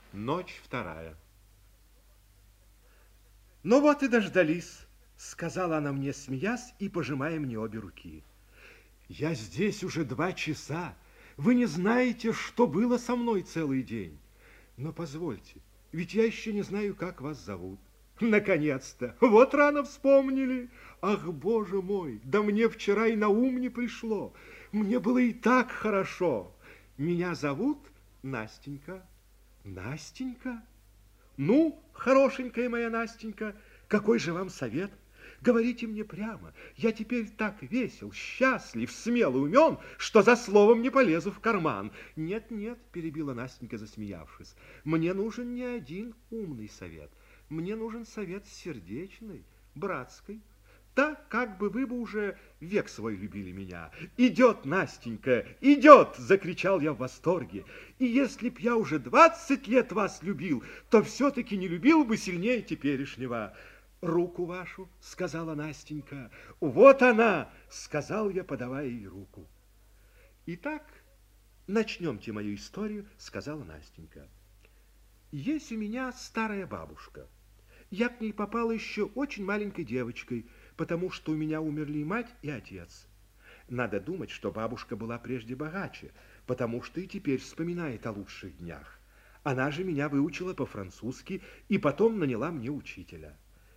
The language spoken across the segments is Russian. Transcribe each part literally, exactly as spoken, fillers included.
Ночь вторая. Ну вот и дождались, сказала она мне, смеясь и пожимая мне обе руки. Я здесь уже два часа. Вы не знаете, что было со мной целый день. Но позвольте, ведь я еще не знаю, как вас зовут. Наконец-то! Вот рано вспомнили. Ах, боже мой, да мне вчера и на ум не пришло. Мне было и так хорошо. Меня зовут Настенька. Настенька? Ну, хорошенькая моя Настенька, какой же вам совет? Говорите мне прямо. Я теперь так весел, счастлив, смел и умен, что за словом не полезу в карман. Нет, нет, перебила Настенька, засмеявшись. Мне нужен не один умный совет. Мне нужен совет сердечный, братской. Так, как бы вы бы уже век свой любили меня. Идет, Настенька, идет, закричал я в восторге. И если б я уже двадцать лет вас любил, то все-таки не любил бы сильнее теперешнего. Руку вашу, сказала Настенька. Вот она, сказал я, подавая ей руку. Итак, начнемте мою историю, сказала Настенька. Есть у меня старая бабушка. Я к ней попала еще очень маленькой девочкой, потому что у меня умерли и мать, и отец. Надо думать, что бабушка была прежде богаче, потому что и теперь вспоминает о лучших днях. Она же меня выучила по-французски и потом наняла мне учителя.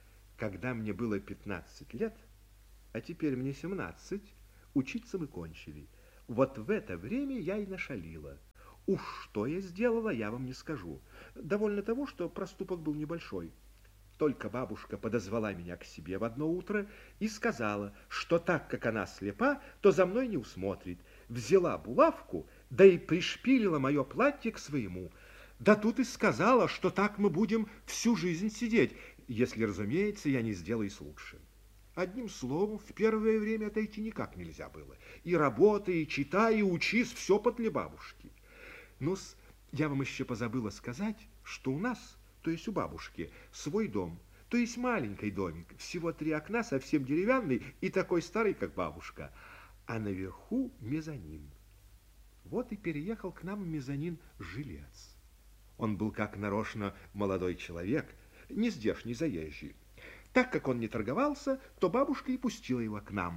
Когда мне было пятнадцать лет, а теперь мне семнадцать, учиться мы кончили. Вот в это время я и нашалила. Уж что я сделала, я вам не скажу. Довольно того, что проступок был небольшой. Только бабушка подозвала меня к себе в одно утро и сказала, что так как она слепа, то за мной не усмотрит. Взяла булавку, да и пришпилила мое платье к своему. Да тут и сказала, что так мы будем всю жизнь сидеть, если, разумеется, я не сделаюсь лучше. Одним словом, в первое время отойти никак нельзя было. И работай, и читай, и учись, все подле бабушки. Ну, я вам еще позабыла сказать, что у нас, то есть у бабушки, свой дом, то есть маленький домик, всего три окна, совсем деревянный и такой старый, как бабушка, а наверху мезонин. Вот и переехал к нам в мезонин жилец. Он был как нарочно молодой человек, не здешний заезжий. Так как он не торговался, то бабушка и пустила его к нам.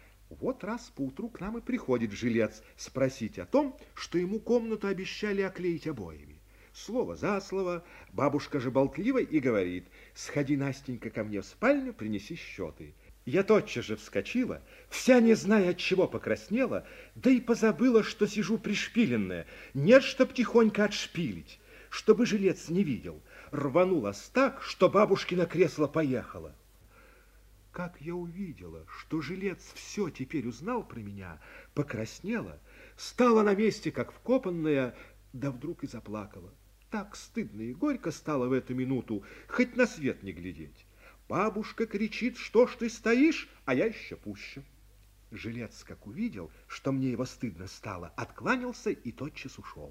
Вот раз поутру к нам и приходит жилец спросить о том, что ему комнату обещали оклеить обоями. Слово за слово, бабушка же болтливая и говорит: «Сходи, Настенька, ко мне в спальню, принеси счеты». Я тотчас же вскочила, вся не зная, от чего покраснела, да и позабыла, что сижу пришпиленная. Нет, чтоб тихонько отшпилить, чтобы жилец не видел. Рванулась так, что бабушкино кресло поехало. Как я увидела, что жилец все теперь узнал про меня, покраснела, стала на месте, как вкопанная, да вдруг и заплакала. Так стыдно и горько стало в эту минуту, хоть на свет не глядеть. Бабушка кричит: что ж ты стоишь, а я еще пуще. Жилец, как увидел, что мне его стыдно стало, откланялся и тотчас ушел.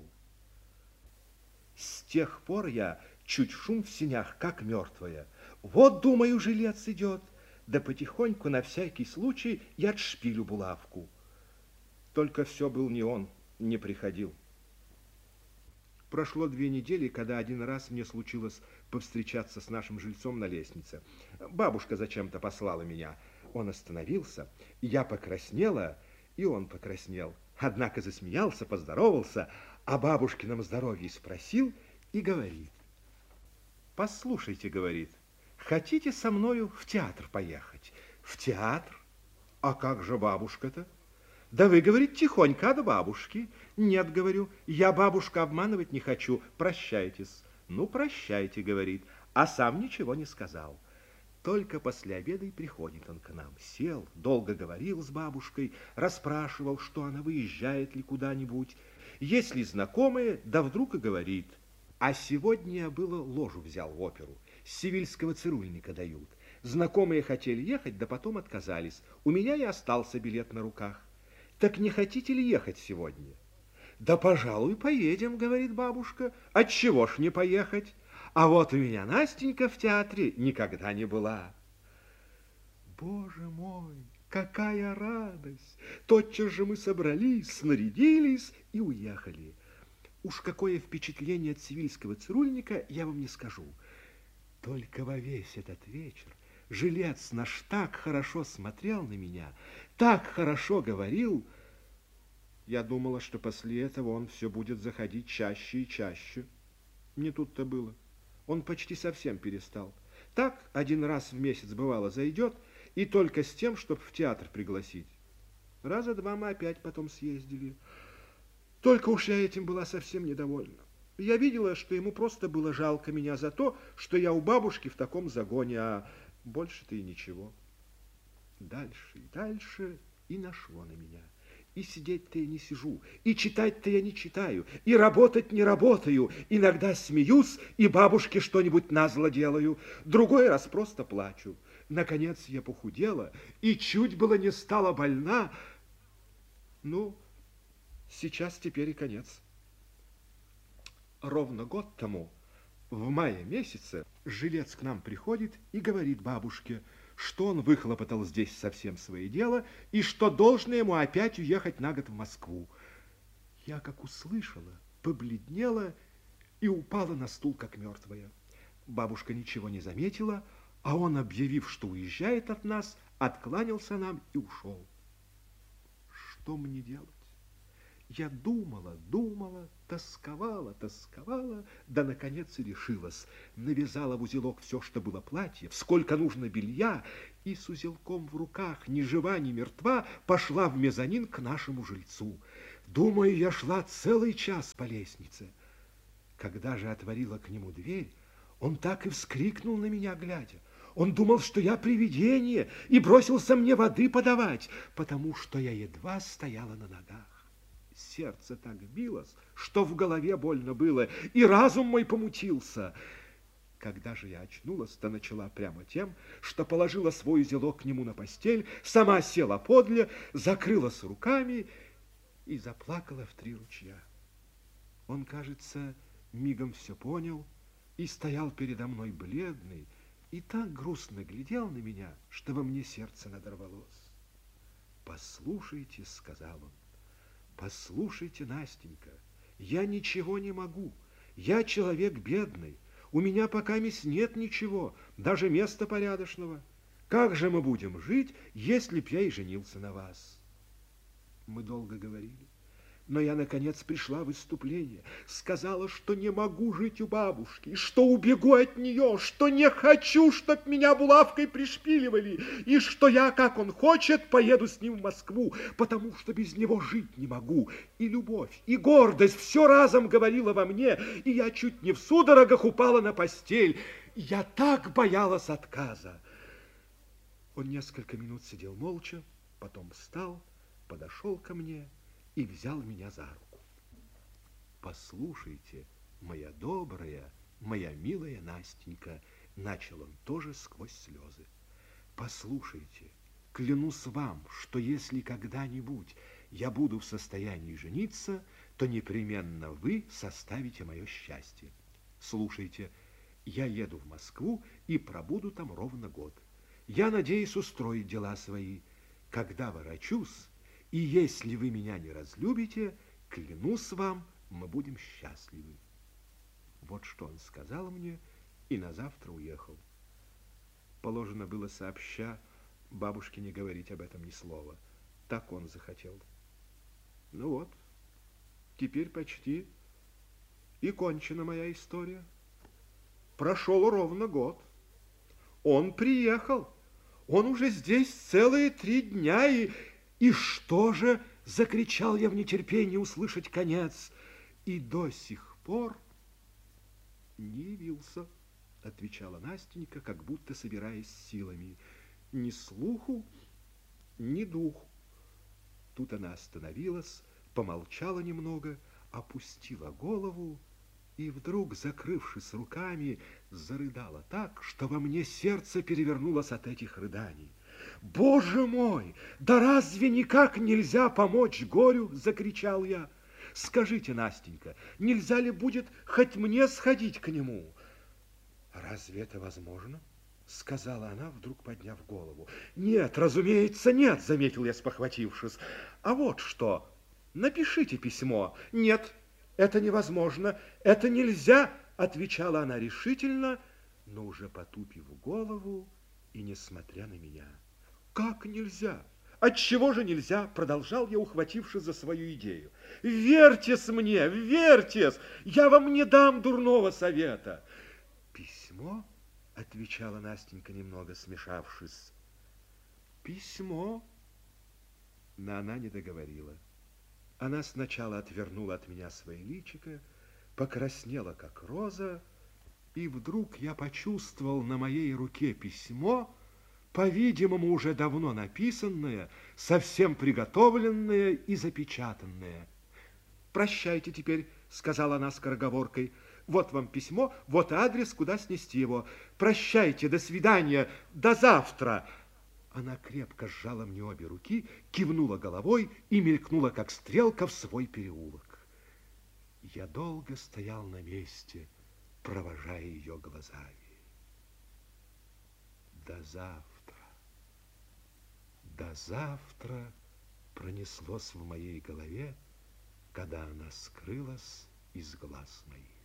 С тех пор я чуть шум в сенях, как мертвая. Вот, думаю, жилец идет, да потихоньку, на всякий случай, я отшпилю булавку. Только все был не он, не приходил. Прошло две недели, когда один раз мне случилось повстречаться с нашим жильцом на лестнице. Бабушка зачем-то послала меня. Он остановился, я покраснела, и он покраснел. Однако засмеялся, поздоровался, о бабушкином здоровье спросил и говорит: «Послушайте, — говорит, — хотите со мною в театр поехать?» «В театр? А как же бабушка-то?» «Да вы, — говорит, — тихонько от бабушки». «Нет, — говорю, — я бабушку обманывать не хочу, прощайтесь». «Ну, прощайте, — говорит, — а сам ничего не сказал». Только после обеда и приходит он к нам. Сел, долго говорил с бабушкой, расспрашивал, что она выезжает ли куда-нибудь. Если знакомые, да вдруг и говорит: «А сегодня я было ложу взял в оперу, сивильского цирульника дают. Знакомые хотели ехать, да потом отказались. У меня и остался билет на руках. Так не хотите ли ехать сегодня?» «Да, пожалуй, поедем, — говорит бабушка. Отчего ж не поехать? А вот у меня Настенька в театре никогда не была». Боже мой, какая радость! Тотчас же мы собрались, снарядились и уехали. Уж какое впечатление от севильского цирюльника, я вам не скажу. Только во весь этот вечер жилец наш так хорошо смотрел на меня, так хорошо говорил. Я думала, что после этого он все будет заходить чаще и чаще. Не тут-то было. Он почти совсем перестал. Так один раз в месяц, бывало, зайдет, и только с тем, чтобы в театр пригласить. Раза два мы опять потом съездили. Только уж я этим была совсем недовольна. Я видела, что ему просто было жалко меня за то, что я у бабушки в таком загоне, а больше-то и ничего. Дальше и дальше и нашло на меня. И сидеть-то я не сижу, и читать-то я не читаю, и работать не работаю. Иногда смеюсь, и бабушке что-нибудь назло делаю. Другой раз просто плачу. Наконец я похудела, и чуть было не стала больна. Ну, сейчас теперь и конец. Ровно год тому, в мае месяце, жилец к нам приходит и говорит бабушке, что он выхлопотал здесь совсем свое дело и что должно ему опять уехать на год в Москву. Я, как услышала, побледнела и упала на стул, как мертвая. Бабушка ничего не заметила, а он, объявив, что уезжает от нас, откланялся нам и ушел. Что мне делать? Я думала, думала, тосковала, тосковала, да, наконец, и решилась. Навязала в узелок все, что было платьев, сколько нужно белья, и с узелком в руках, ни жива, ни мертва, пошла в мезонин к нашему жильцу. Думаю, я шла целый час по лестнице. Когда же отворила к нему дверь, он так и вскрикнул на меня, глядя. Он думал, что я привидение, и бросился мне воды подавать, потому что я едва стояла на ногах. Сердце так билось, что в голове больно было, и разум мой помутился. Когда же я очнулась, то начала прямо тем, что положила свой узелок к нему на постель, сама села подле, закрылась руками и заплакала в три ручья. Он, кажется, мигом все понял и стоял передо мной бледный, и так грустно глядел на меня, что во мне сердце надорвалось. «Послушайте», — сказал он, — «послушайте, Настенька, я ничего не могу, я человек бедный, у меня пока мисс нет ничего, даже места порядочного. Как же мы будем жить, если б я и женился на вас?» Мы долго говорили, но я, наконец, пришла в выступление, сказала, что не могу жить у бабушки, что убегу от нее, что не хочу, чтоб меня булавкой пришпиливали, и что я, как он хочет, поеду с ним в Москву, потому что без него жить не могу. И любовь, и гордость все разом говорила во мне, и я чуть не в судорогах упала на постель. Я так боялась отказа. Он несколько минут сидел молча, потом встал, подошел ко мне и взял меня за руку. «Послушайте, моя добрая, моя милая Настенька», начал он тоже сквозь слезы. «Послушайте, клянусь вам, что если когда-нибудь я буду в состоянии жениться, то непременно вы составите мое счастье. Слушайте, я еду в Москву и пробуду там ровно год. Я надеюсь устроить дела свои. Когда ворочусь, и если вы меня не разлюбите, клянусь вам, мы будем счастливы». Вот что он сказал мне, и на завтра уехал. Положено было сообща бабушке не говорить об этом ни слова. Так он захотел. Ну вот, теперь почти и кончена моя история. Прошел ровно год. Он приехал. Он уже здесь целые три дня, и... И что же, закричал я в нетерпении услышать конец, и до сих пор не явился, отвечала Настенька, как будто собираясь силами. Ни слуху, ни духу. Тут она остановилась, помолчала немного, опустила голову и вдруг, закрывшись руками, зарыдала так, что во мне сердце перевернулось от этих рыданий. «Боже мой, да разве никак нельзя помочь горю?» – закричал я. «Скажите, Настенька, нельзя ли будет хоть мне сходить к нему?» «Разве это возможно?» – сказала она, вдруг подняв голову. «Нет, разумеется, нет», – заметил я, спохватившись. «А вот что, напишите письмо». «Нет, это невозможно, это нельзя, отвечала она решительно, но уже потупив голову и несмотря на меня. Как нельзя? Отчего же нельзя? Продолжал я, ухватившись за свою идею. Верьтесь мне, верьтесь, я вам не дам дурного совета. Письмо, отвечала Настенька, немного смешавшись. Письмо. Но она не договорила. Она сначала отвернула от меня свое личико, покраснела, как роза, и вдруг я почувствовал на моей руке письмо, по-видимому, уже давно написанное, совсем приготовленное и запечатанное. «Прощайте теперь», — сказала она скороговоркой. «Вот вам письмо, вот адрес, куда снести его. Прощайте, до свидания, до завтра». Она крепко сжала мне обе руки, кивнула головой и мелькнула, как стрелка, в свой переулок. Я долго стоял на месте, провожая ее глазами. До завтра. До завтра пронеслось в моей голове, когда она скрылась из глаз моих.